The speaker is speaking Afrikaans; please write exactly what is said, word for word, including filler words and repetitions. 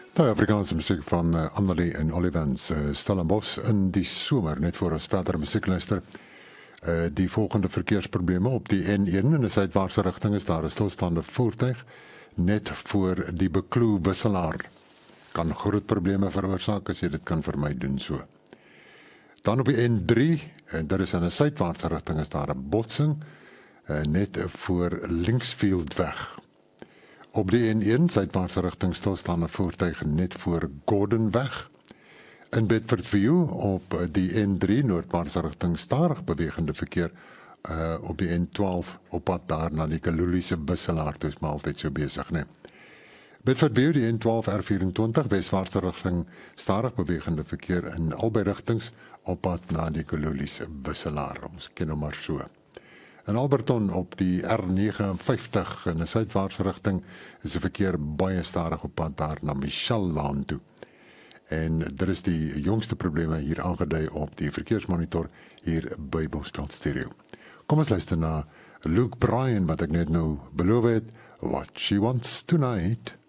Die Afrikaanse musiek van uh, Annelie en Olivans, uh, Stellenbosch in die somer, net voor ons verdere musiek luister. Uh, die volgende verkeersprobleme op die N een in 'n suidwaartse rigting is daar 'n stilstaande voertuig net voor die Bekloo wisselaar. Kan groot probleme veroorsaak as jy dit kan vermy doen so. Dan op die N drie, en dit is in 'n suidwaartse rigting, is daar 'n botsing uh, net voor Linksfieldweg. Op die N een suidwaartse rigting stilstaande voertuig net voor Gordonweg. In Bedfordview op die N drie noordwaartse rigting stadig bewegende verkeer uh, op die N twaalf op pad daar na die Kaluliese wisselaar, dis maar altyd so besig, nee. Bedfordview die N twaalf R vyf-en-twintig weswaartse rigting stadig bewegende verkeer in albei rigtings op pad na die Kaluliese wisselaar. Ons ken hom maar so. In Alberton op die R vyf-en-negentig in 'n suidwaartse rigting is die verkeer baie stadig op pad daar na Michellaan toe. En dit is die jongste probleme hier aangedui op die verkeersmonitor hier by Bosveld Stereo. Kom ons luister na Luke Bryan wat ek net nou beloof het, What She Wants Tonight.